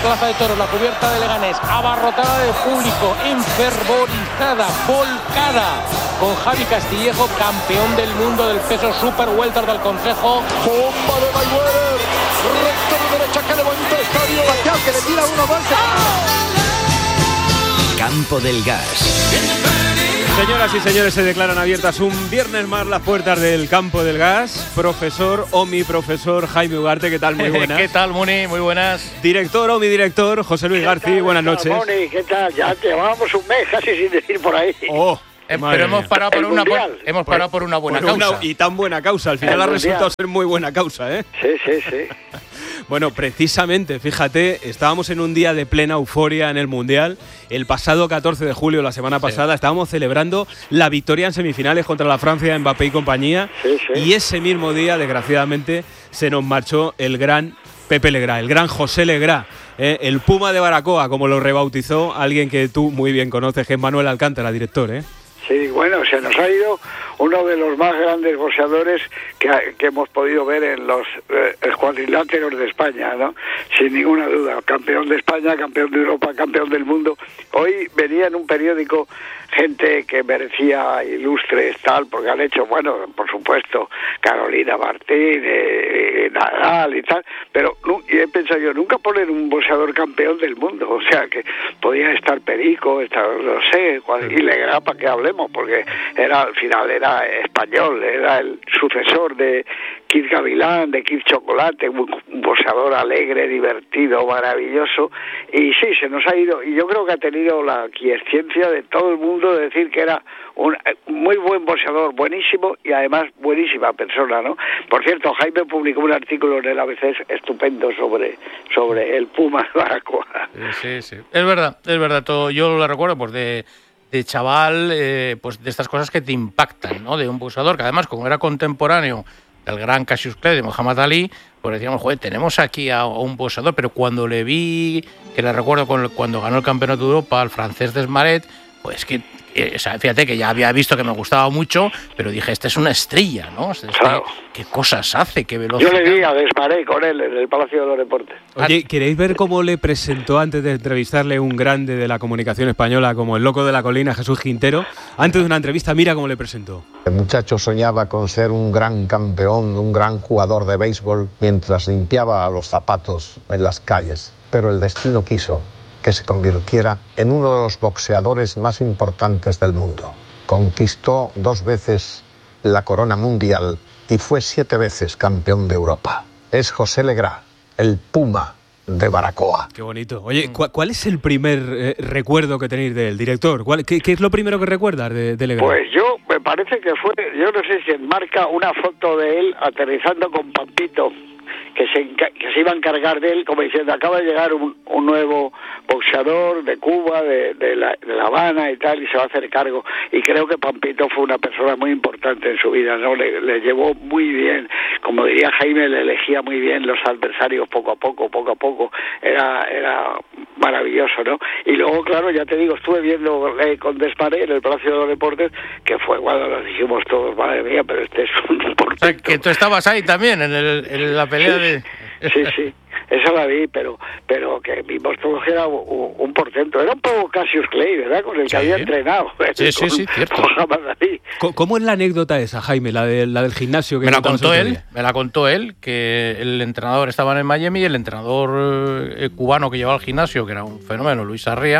Plaza de Toros, la cubierta de Leganés, abarrotada de público, enfervorizada, volcada, con Javi Castillejo, campeón del mundo del peso super welter del Consejo. Bomba de Mayweather, recta de derecha que levanta el estadio, Bacal que le tira uno más. Campo del Gas. Señoras y señores, se declaran abiertas un viernes más las puertas del Campo del Gas. Profesor, profesor Jaime Ugarte, ¿qué tal? Muy buenas. ¿Qué tal, Muni? Muy buenas. Director, director, José Luis García, buenas noches. Moni, ¿qué tal? Ya llevábamos un mes casi sin decir por ahí. Pero hemos parado por una buena causa. Y tan buena causa, al final ha resultado ser muy buena causa, ¿eh? Sí. Bueno, precisamente, fíjate, estábamos en un día de plena euforia en el Mundial. El pasado 14 de julio, la semana pasada, estábamos celebrando la victoria en semifinales contra la Francia, Mbappé y compañía. Sí. Y ese mismo día, desgraciadamente, se nos marchó el gran Pepe Legrá, el gran José Legrá, el Puma de Baracoa, como lo rebautizó alguien que tú muy bien conoces, que es Manuel Alcántara, director, ¿eh? Sí, bueno, se nos ha ido uno de los más grandes boxeadores que hemos podido ver en los cuadriláteros de España, ¿no? Sin ninguna duda, campeón de España, campeón de Europa, campeón del mundo. Hoy venía en un periódico gente que merecía ilustres, tal, porque han hecho, bueno, por supuesto, Carolina Martín, Nadal y tal, pero y he pensado yo, nunca ponen un boxeador campeón del mundo, o sea, que podía estar Perico, no sé, y Legrá para que hablemos, porque al final era español, era el sucesor de Kid Gavilán, de Kid Chocolate, un boxeador alegre, divertido, maravilloso, y sí, se nos ha ido, y yo creo que ha tenido la aquiescencia de todo el mundo de decir que era un muy buen boxeador, buenísimo y además buenísima persona, ¿no? Por cierto, Jaime publicó un artículo en el ABC estupendo sobre el Puma de Baracoa. Sí. Es verdad, todo, yo lo recuerdo pues de chaval, pues de estas cosas que te impactan, ¿no? De un boxeador que además, como era contemporáneo del gran Cassius Clay de Muhammad Ali, pues decíamos, joder, tenemos aquí a un boxeador, pero cuando le vi, que le recuerdo cuando ganó el Campeonato de Europa, al francés Desmaret, pues que, o sea, fíjate que ya había visto que me gustaba mucho, pero dije, este es una estrella, ¿no? Claro. ¿Qué cosas hace? ¿Qué velocidad? Yo le vi a Desmaret con él en el Palacio de los Deportes. Oye, ¿queréis ver cómo le presentó antes de entrevistarle un grande de la comunicación española como el Loco de la Colina, Jesús Quintero? Antes de una entrevista, mira cómo le presentó. El muchacho soñaba con ser un gran campeón, un gran jugador de béisbol, mientras limpiaba los zapatos en las calles. Pero el destino quiso que se convirtiera en uno de los boxeadores más importantes del mundo. Conquistó 2 veces la corona mundial y fue 7 veces campeón de Europa. Es José Legrá, el Puma de Baracoa. Qué bonito. Oye, ¿cuál es el primer recuerdo que tenéis del director? ¿Qué es lo primero que recuerdas de Legrá? Pues yo, me parece que fue, yo no sé si enmarca una foto de él aterrizando con Pampito, que se iba a encargar de él, como diciendo, acaba de llegar un nuevo boxeador de Cuba, de La Habana y tal, y se va a hacer cargo. Y creo que Pampito fue una persona muy importante en su vida, ¿no? Le llevó muy bien, como diría Jaime, le elegía muy bien los adversarios poco a poco. Era maravilloso, ¿no? Y luego, claro, ya te digo, estuve viendo con Desmaret en el Palacio de los Deportes, que fue cuando nos dijimos todos, madre mía, pero este es un portento. O sea, que tú estabas ahí también, en la pelea de... Sí, esa la vi, pero que vimos todos que era un portento. Era un poco Cassius Clay, ¿verdad? Con el que había entrenado. Sí, cierto. ¿Cómo es la anécdota esa, Jaime, la del gimnasio? Que me la contó él, que el entrenador estaba en Miami y el entrenador cubano que llevaba al gimnasio, que era un fenómeno, Luis Arría,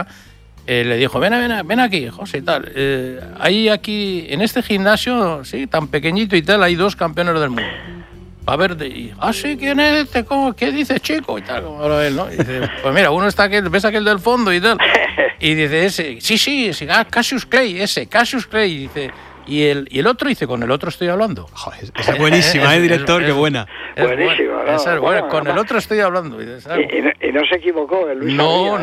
le dijo, ven aquí, José, y tal. Hay aquí, en este gimnasio, sí, tan pequeñito y tal, hay 2 campeones del mundo. A ver, sí, ¿quién es este? ¿Qué dices, chico? Y tal, como habla él, ¿no? Y dice, pues mira, uno está aquí, ves aquel del fondo y tal. Y dice, ese, sí, Cassius Clay, y dice, y el otro, dice, con el otro estoy hablando. Joder, esa es buenísima, director, qué buena. Buenísima, ¿no? Bueno, con el otro estoy hablando. Y no se equivocó, el Luis. No.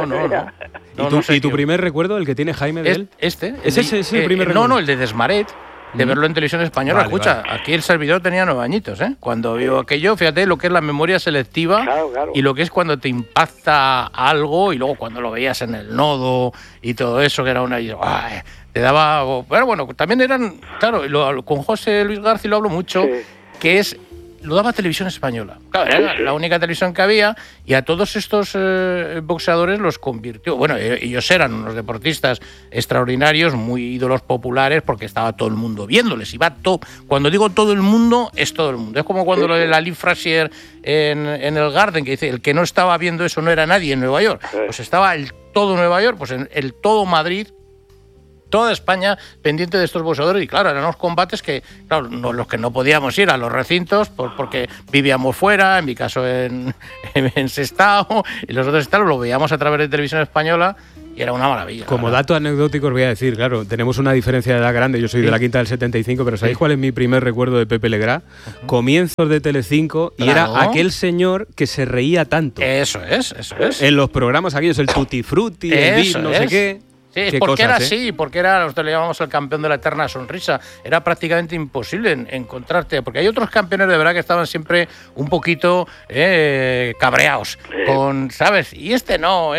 ¿Y tu primer recuerdo, el que tiene Jaime de él? Ese es el primer recuerdo. No, el de Desmaret. De verlo en televisión española, Vale, escucha, vale. Aquí el servidor tenía 9 añitos, ¿eh? Cuando vio aquello, fíjate lo que es la memoria selectiva, claro. Y lo que es cuando te impacta algo y luego cuando lo veías en el nodo y todo eso, que era te daba... Pero bueno, también eran, claro, con José Luis García lo hablo mucho, sí. Que es lo daba Televisión Española. Claro, era la única televisión que había, y a todos estos boxeadores los convirtió. Bueno, ellos eran unos deportistas extraordinarios, muy ídolos populares, porque estaba todo el mundo viéndoles. Cuando digo todo el mundo, es todo el mundo. Es como cuando lo de la Lee Frazier en el Garden, que dice, el que no estaba viendo eso no era nadie en Nueva York. Pues estaba el todo Nueva York, pues en el todo Madrid, toda España pendiente de estos boxeadores. Y claro, eran unos combates que, claro, los que no podíamos ir a los recintos porque vivíamos fuera, en mi caso en Sestao, y los otros estados lo veíamos a través de Televisión Española, y era una maravilla. Como dato anecdótico os voy a decir, claro, tenemos una diferencia de edad grande, yo soy de la quinta del 75, pero ¿sabéis cuál es mi primer recuerdo de Pepe Legrá? Comienzos de Telecinco, y era aquel señor que se reía tanto. Eso es. En los programas aquellos, el Tutti Frutti, el Beat, no sé qué. Sí, porque era así, porque nosotros le llamamos el campeón de la eterna sonrisa. Era prácticamente imposible encontrarte, porque hay otros campeones de verdad que estaban siempre un poquito cabreados, ¿sabes? Y no,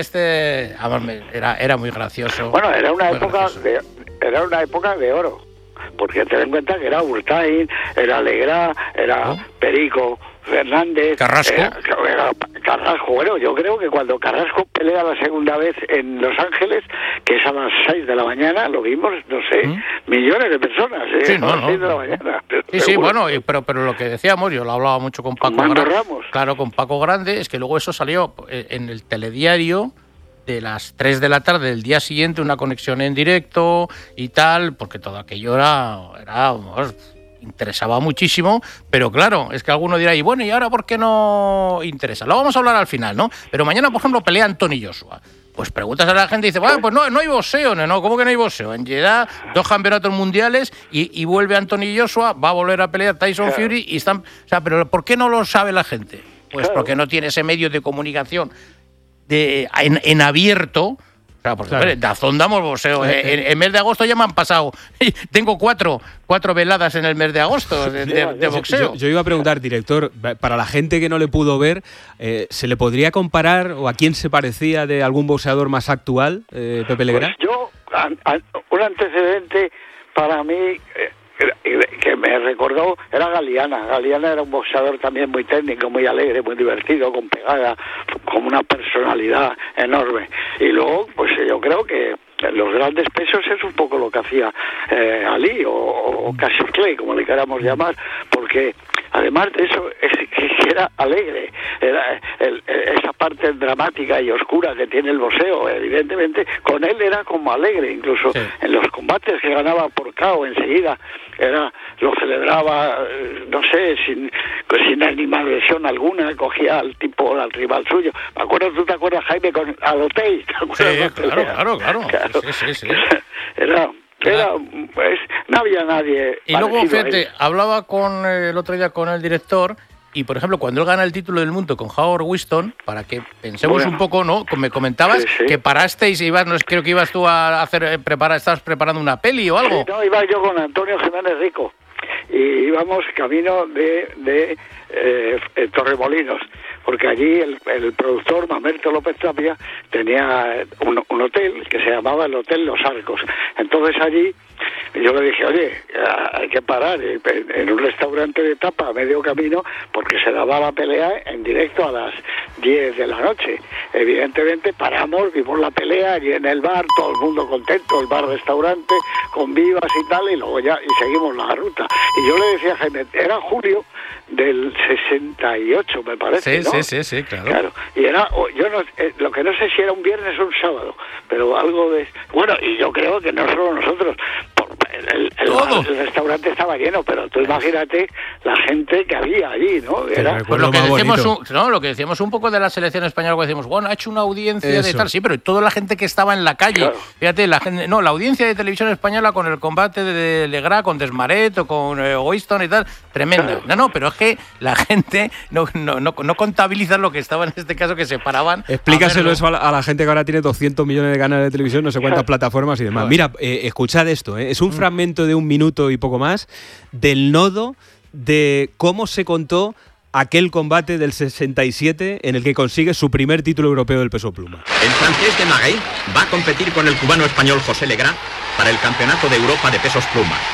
era muy gracioso. Bueno, era una época de oro, porque ten en cuenta que era Urtain, era Legrá, era Perico Fernández, Carrasco. Carrasco. Bueno, yo creo que cuando Carrasco pelea la segunda vez en Los Ángeles, que es a las 6 de la mañana, lo vimos, no sé, millones de personas, sí, a las 6 de la mañana. Sí, bueno, pero lo que decíamos, yo lo hablaba mucho con Paco Grande. Ramos. Claro, con Paco Grande, es que luego eso salió en el telediario de las 3 de la tarde del día siguiente, una conexión en directo y tal, porque todo aquello interesaba muchísimo, pero claro, es que alguno dirá, y bueno, ¿y ahora por qué no interesa? Lo vamos a hablar al final, ¿no? Pero mañana, por ejemplo, pelea Anthony Joshua. Pues preguntas a la gente y dice, bueno, pues no hay boxeo, ¿no? ¿Cómo que no hay boxeo? En Jeddah, 2 campeonatos mundiales y vuelve Anthony Joshua, va a volver a pelear Tyson Fury y están... O sea, pero ¿por qué no lo sabe la gente? Pues porque no tiene ese medio de comunicación en abierto. Porque DAZN damos boxeo. En el mes de agosto ya me han pasado. Tengo cuatro veladas en el mes de agosto de boxeo. Yo iba a preguntar, director, para la gente que no le pudo ver, ¿se le podría comparar o a quién se parecía de algún boxeador más actual, Pepe Legrá? Pues un antecedente para mí que me recordó era Galeana. Galeana era un boxeador también muy técnico, muy alegre, muy divertido, con pegada, con una personalidad enorme. Y luego, pues yo creo que los grandes pesos es un poco lo que hacía Ali o Cassius Clay, como le queramos llamar, porque además de eso era alegre, era esa parte dramática y oscura que tiene el boxeo, evidentemente con él era como alegre, incluso en los combates que ganaba por KO enseguida lo celebraba, no sé, sin animadversión alguna, cogía al rival suyo. Me acuerdo, ¿tú te acuerdas, Jaime, con Alotei? Claro. Sí. No había nadie. Y luego, fíjate, hablaba el otro día con el director, y por ejemplo, cuando él gana el título del mundo con Howard Winston, para que pensemos un poco, ¿no? Me comentabas que parasteis y creo que ibas tú a estabas preparando una peli o algo. Sí, no, iba yo con Antonio Jiménez Rico y íbamos camino de Torremolinos, porque allí el productor Mamerto López Tapia tenía un hotel que se llamaba el Hotel Los Arcos. Entonces allí yo le dije, oye, hay que parar en un restaurante de tapa a medio camino, porque se daba la pelea en directo a las 10 de la noche. Evidentemente paramos, vimos la pelea allí en el bar, todo el mundo contento, el bar-restaurante, con vivas y tal, y luego ya seguimos la ruta. Y yo le decía a Jaime, era julio del 68, me parece, ¿no? Sí, claro. Y lo que no sé si era un viernes o un sábado, pero algo de... Bueno, y yo creo que no solo nosotros, el restaurante estaba lleno, pero tú imagínate la gente que había allí, ¿no? Era pues lo que decíamos un poco de la selección española, que decíamos, bueno, ha hecho una audiencia de tal, sí, pero toda la gente que estaba en la calle, fíjate, la audiencia de Televisión Española con el combate de Legrá, con Desmaret o con Winston y tal, tremenda. No, pero es que la gente no contabiliza lo que estaba en este caso, que se paraban. Explícaselo eso a la gente que ahora tiene 200 millones de canales de televisión, no sé cuántas plataformas y demás. Mira, escuchad esto, es un fragmento de 1 minuto y poco más del nodo de cómo se contó aquel combate del 67 en el que consigue su primer título europeo del peso pluma. El francés de Maguey va a competir con el cubano español José Legrá para el Campeonato de Europa de pesos pluma.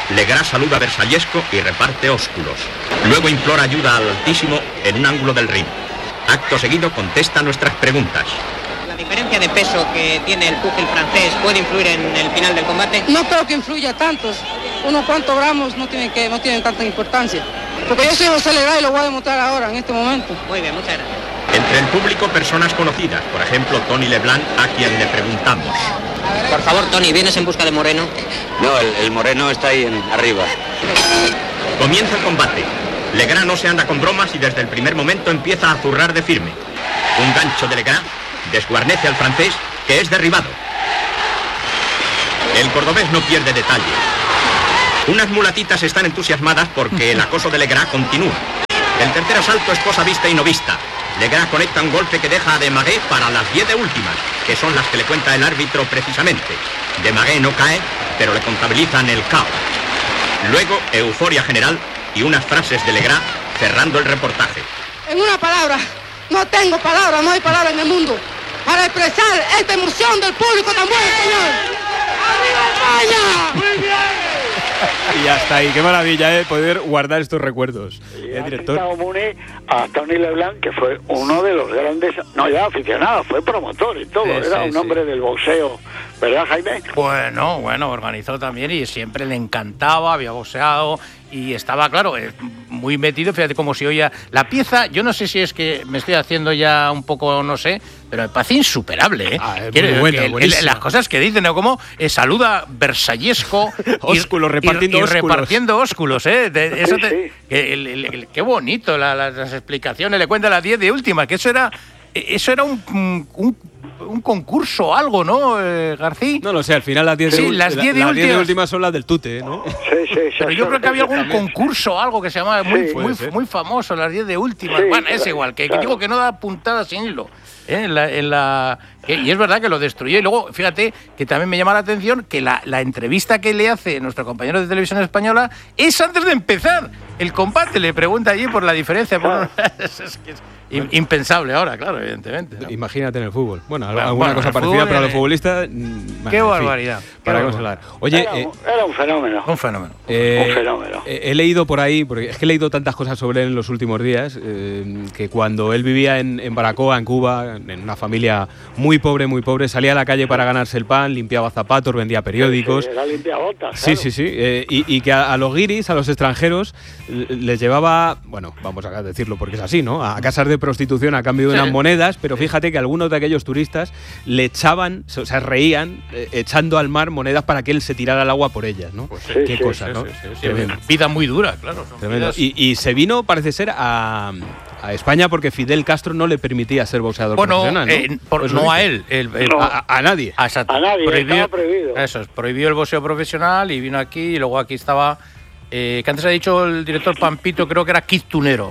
Legrand saluda a Versallesco y reparte ósculos. Luego implora ayuda al Altísimo en un ángulo del ring. Acto seguido contesta nuestras preguntas. ¿La diferencia de peso que tiene el púgil francés puede influir en el final del combate? No creo que influya tantos. Unos cuantos gramos no tienen tanta importancia. Porque yo soy José Legrand y lo voy a demostrar ahora, en este momento. Muy bien, muchas gracias. Entre el público, personas conocidas. Por ejemplo, Tony Leblanc, a quien le preguntamos. Por favor, Tony, ¿vienes en busca de Moreno? No, el Moreno está ahí arriba. Comienza el combate. Legrand no se anda con bromas y desde el primer momento empieza a zurrar de firme. Un gancho de Legrand desguarnece al francés, que es derribado. El cordobés no pierde detalle. Unas mulatitas están entusiasmadas porque el acoso de Legrand continúa. El tercer asalto es cosa vista y no vista. Legrand conecta un golpe que deja a Desmarais para las 10 de últimas, que son las que le cuenta el árbitro precisamente. Desmarais no cae, pero le contabilizan el KO. Luego, euforia general y unas frases de Legrand cerrando el reportaje. En una palabra, no tengo palabras, no hay palabras en el mundo para expresar esta emoción del público tan bueno, señor. ¡Arriba España! ¡Muy bien! Y hasta ahí, qué maravilla, poder guardar estos recuerdos. Y director a Tony Leblanc, que fue uno de los grandes, no ya aficionado, fue promotor y todo, era un hombre del boxeo, ¿verdad, Jaime? Bueno, organizó también y siempre le encantaba, había boxeado y estaba, claro, muy metido. Fíjate cómo se oía la pieza. Yo no sé si es que me estoy haciendo ya un poco, no sé, pero me parece insuperable, ¿eh? Muy buena, las cosas que dicen, ¿no? Como saluda Versallesco ósculos, repartiendo ósculos, ¿eh? Qué bonito las explicaciones. Le cuenta las 10 de última, que eso era un concurso o algo, ¿no, García? No lo sé, al final las 10 de última son las del Tute, ¿no? Sí. Pero yo creo que había algún concurso o algo que se llamaba muy famoso, las 10 de última. Bueno, es igual, que digo que no da puntada sin hilo. Y es verdad que lo destruyó. Y luego, fíjate, que también me llama la atención que la entrevista que le hace nuestro compañero de Televisión Española es antes de empezar el combate. Le pregunta allí por la diferencia. Es impensable ahora, claro, evidentemente, ¿no? Imagínate en el fútbol. Bueno, alguna cosa parecida, pero a los futbolistas... Qué barbaridad. Oye, era un fenómeno. Un fenómeno. He leído por ahí, porque es que he leído tantas cosas sobre él en los últimos días, que cuando él vivía en Baracoa, en Cuba, en una familia muy pobre, salía a la calle para ganarse el pan, limpiaba zapatos, vendía periódicos. Sí, era limpiabotas, claro. Sí. Y que a los guiris, a los extranjeros, les llevaba, bueno, vamos a decirlo porque es así, ¿no? A casas de prostitución a cambio de unas monedas, pero fíjate que algunos de aquellos turistas le echaban, o sea, reían echando al mar monedas para que él se tirara al agua por ellas, ¿no? Pues qué cosa, ¿no? Vida muy dura, claro. Tremendo. Y se vino, parece ser, a España porque Fidel Castro no le permitía ser boxeador profesional, ¿no? No a él. A nadie. A nadie, estaba prohibido. Eso es, prohibió el boxeo profesional y vino aquí y luego aquí estaba... que antes ha dicho el director Pampito, creo que era Kid Tunero.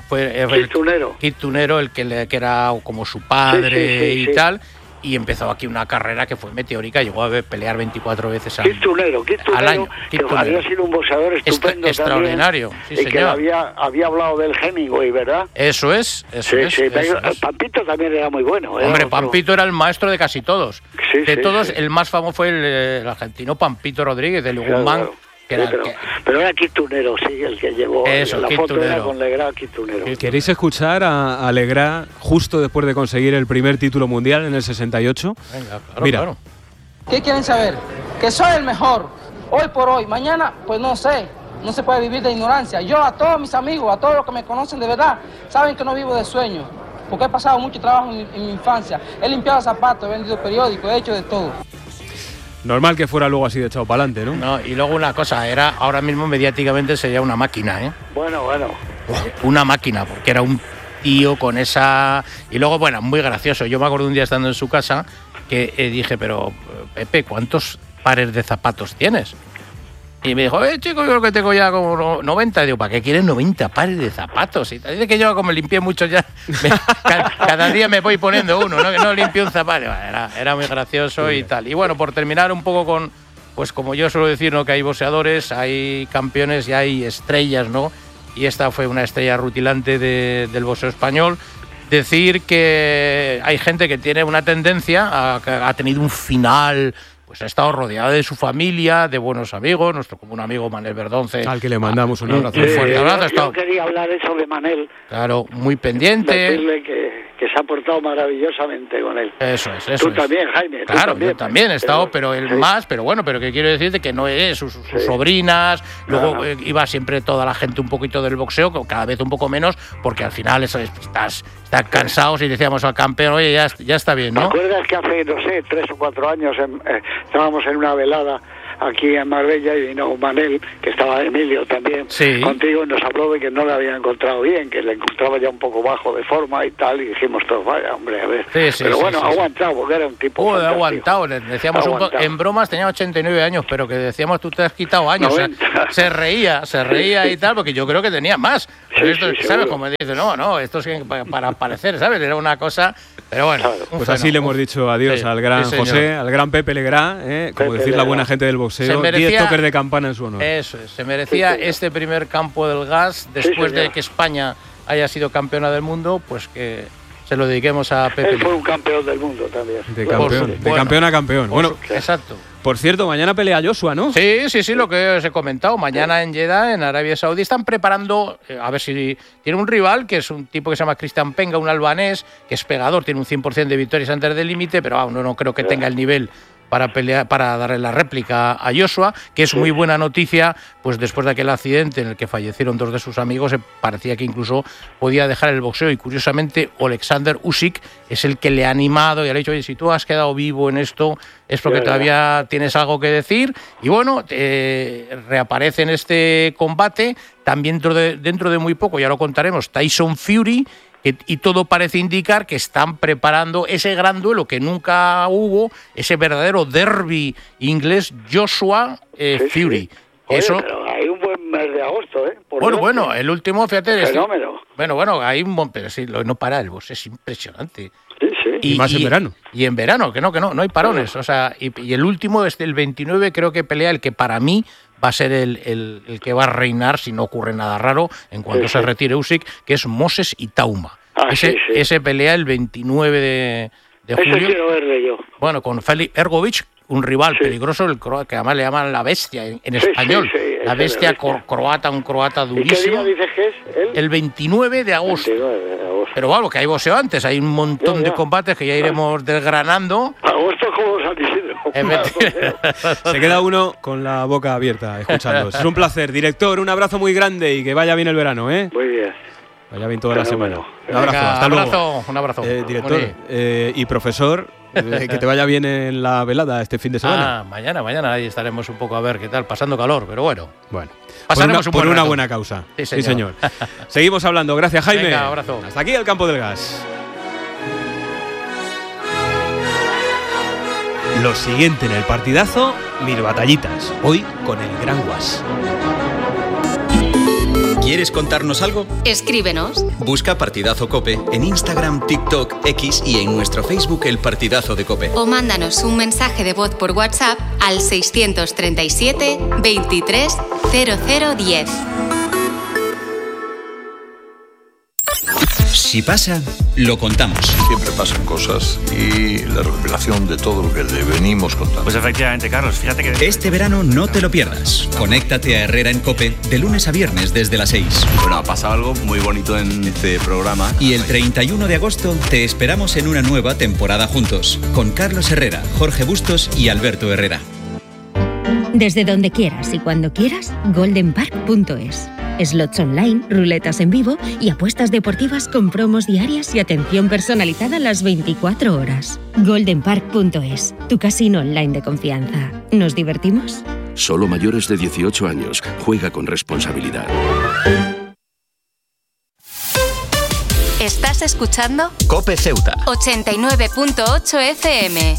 Kid Tunero, el que era como su padre y tal. Y empezó aquí una carrera que fue meteórica, llegó a pelear 24 veces al año. Que había sido un boxeador estupendo extraordinario, también, y que había hablado del Hemingway, ¿verdad? Eso es. Pampito también era muy bueno. Hombre, Pampito era el maestro de casi todos. El más famoso fue el argentino Pampito Rodríguez, del Guzmán. Pero era Kid Tunero, sí, el que llevó la foto era con Legrand, Kid Tunero. ¿Queréis escuchar a Legrand justo después de conseguir el primer título mundial en el 68? Venga, claro, mira. Claro. ¿Qué quieren saber? Que soy el mejor, hoy por hoy. Mañana, pues no sé, no se puede vivir de ignorancia. Yo a todos mis amigos, a todos los que me conocen de verdad, saben que no vivo de sueños, porque he pasado mucho trabajo en mi infancia. He limpiado zapatos, he vendido periódicos, he hecho de todo. Normal que fuera luego así de echado para adelante, ¿no? No, y luego una cosa, ahora mismo mediáticamente sería una máquina, ¿eh? Bueno. Una máquina, porque era un tío con esa... Y luego, bueno, muy gracioso. Yo me acuerdo un día estando en su casa que dije, pero Pepe, ¿cuántos pares de zapatos tienes? Y me dijo, chico, yo creo que tengo ya como 90. Y digo, ¿para qué quieres 90 pares de zapatos? Y dice que yo, como limpié muchos ya, cada día me voy poniendo uno, ¿no? Que no limpio un zapato. Era muy gracioso y tal. Y bueno, por terminar un poco con, pues como yo suelo decir, ¿no? Que hay boxeadores, hay campeones y hay estrellas, ¿no? Y esta fue una estrella rutilante del boxeo español. Decir que hay gente que tiene una tendencia ha tenido un final pues ha estado rodeado de su familia, de buenos amigos, nuestro común amigo Manel Verdonce. Al que le mandamos un abrazo. Un fuerte abrazo. Yo quería hablar eso de Manel. Claro, muy pendiente. Decirle que se ha portado maravillosamente con él. Eso es. Tú también, Jaime. Claro, yo también he estado, pero él más, pero que quiero decirte que no es sus sobrinas, luego iba siempre toda la gente un poquito del boxeo, cada vez un poco menos, porque al final estás cansados y decíamos al campeón, oye, ya está bien, ¿no? ¿Te acuerdas que hace, 3 o 4 años estábamos en una velada aquí en Marbella y vino Manel, que estaba Emilio también, contigo, y nos habló de que no le había encontrado bien, que le encontraba ya un poco bajo de forma y tal, y dijimos todos, vaya, hombre, a ver. Pero bueno, ha aguantado, porque era un tipo ha aguantado, le decíamos en bromas, tenía 89 años, pero que decíamos, tú te has quitado años, o sea, se reía y tal, porque yo creo que tenía más. Pero esto, ¿sabes? Como dice, no, esto es para parecer, ¿sabes? Era una cosa, pero bueno. Pues así le hemos dicho adiós al gran José, al gran Pepe Legrá, como decir la buena gente del boxeo, 10 toques de campana en su honor. Eso es, se merecía este primer campo del gas, después de que España haya sido campeona del mundo, pues que se lo dediquemos a Pepe. Él fue un campeón del mundo también. De campeón a campeón. Bueno, exacto. Por cierto, mañana pelea Joshua, ¿no? Sí, lo que os he comentado. Mañana en Jeddah, en Arabia Saudí, están preparando, a ver si tiene un rival, que es un tipo que se llama Cristian Penga, un albanés, que es pegador, tiene un 100% de victorias antes del límite, pero no creo que tenga el nivel para pelear, para darle la réplica a Joshua, que es muy buena noticia, pues después de aquel accidente en el que fallecieron 2 de sus amigos, parecía que incluso podía dejar el boxeo, y curiosamente Oleksandr Usyk es el que le ha animado y le ha dicho, oye, si tú has quedado vivo en esto, es porque todavía tienes algo que decir, y bueno, reaparece en este combate, también dentro de muy poco, ya lo contaremos, Tyson Fury, y todo parece indicar que están preparando ese gran duelo que nunca hubo, ese verdadero derbi inglés Joshua-Fury. Oye, pero hay un buen mes de agosto, ¿eh? Bueno, el último, fíjate... Fenómeno. Bueno, hay un buen... Pero sí, no para el box, es impresionante. Sí. Y más en verano. Y en verano, que no hay parones. O sea, y el último es del 29, creo que pelea el que para mí va a ser el que va a reinar, si no ocurre nada raro, en cuanto se retire Usyk, que es Moses Itauma. Ese pelea el 29 de julio. Ese quiero verle yo. Bueno, con Felix Ergovic, un rival peligroso, que además le llaman la bestia en español. La bestia croata, un croata durísimo. ¿Y qué día dices que es? El 29 de agosto. 29 de agosto. Pero bueno, que hay boxeo antes, hay un montón de combates que ya iremos desgranando. Agosto como San Isidro. Se queda uno con la boca abierta escuchando. Es un placer. Director, un abrazo muy grande y que vaya bien el verano, ¿eh? Muy bien. Vaya bien toda la semana. Un abrazo, hasta luego. Un abrazo. Director y profesor, que te vaya bien en la velada este fin de semana. Mañana ahí estaremos un poco a ver qué tal, pasando calor, pero bueno. Pasaremos por una buena causa. Sí, señor. Seguimos hablando. Gracias, Jaime. Venga, abrazo. Hasta aquí el Campo del Gas. Lo siguiente en el partidazo, mis batallitas. Hoy con el Gran Guas. ¿Quieres contarnos algo? Escríbenos. Busca Partidazo Cope en Instagram, TikTok, X y en nuestro Facebook El Partidazo de Cope. O mándanos un mensaje de voz por WhatsApp al 637 23 0010. Si pasa, lo contamos. Siempre pasan cosas y la revelación de todo lo que le venimos contando. Pues efectivamente, Carlos, fíjate que... Este verano no te lo pierdas. Conéctate a Herrera en COPE de lunes a viernes desde las 6. Bueno, ha pasado algo muy bonito en este programa. Y el 31 de agosto te esperamos en una nueva temporada juntos, con Carlos Herrera, Jorge Bustos y Alberto Herrera. Desde donde quieras y cuando quieras, goldenpark.es. Slots online, ruletas en vivo y apuestas deportivas con promos diarias y atención personalizada las 24 horas. goldenpark.es, tu casino online de confianza. ¿Nos divertimos? Solo mayores de 18 años. Juega con responsabilidad. ¿Estás escuchando? COPE Ceuta 89.8 FM.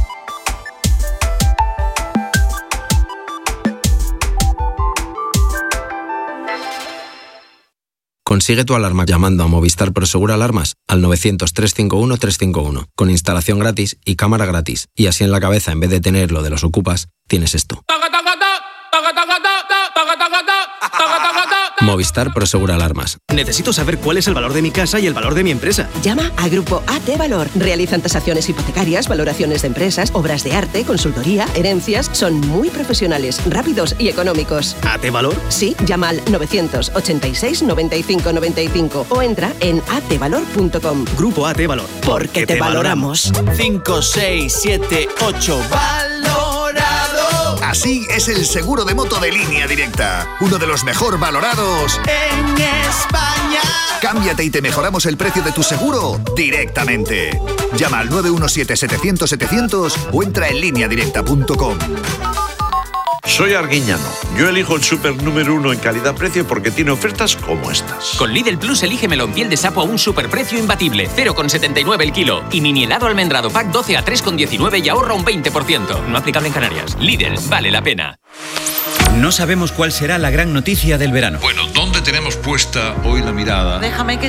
Consigue tu alarma llamando a Movistar Prosegur Alarmas al 900-351-351, con instalación gratis y cámara gratis. Y así en la cabeza, en vez de tener lo de los ocupas, tienes esto. Movistar Prosegura Alarmas. Necesito saber cuál es el valor de mi casa y el valor de mi empresa. Llama a Grupo AT Valor. Realizan tasaciones hipotecarias, valoraciones de empresas, obras de arte, consultoría, herencias. Son muy profesionales, rápidos y económicos. ¿AT Valor? Sí, llama al 986 95 95 o entra en atvalor.com. Grupo AT Valor. Porque te valoramos. 5, 6, 7, 8. ¡Valorado! Así es el seguro de moto de Línea Directa. Uno de los mejor valorados en España. Cámbiate y te mejoramos el precio de tu seguro directamente. Llama al 917-700-700 o entra en lineadirecta.com. Soy Arguiñano. Yo elijo el súper número 1 en calidad-precio porque tiene ofertas como estas. Con Lidl Plus elige melón piel de sapo a un superprecio imbatible, 0,79 el kilo. Y mini helado almendrado pack 12 a 3,19 y ahorra un 20%. No aplicable en Canarias. Lidl, vale la pena. No sabemos cuál será la gran noticia del verano. Bueno, ¿dónde tenemos puesta hoy la mirada? Déjame que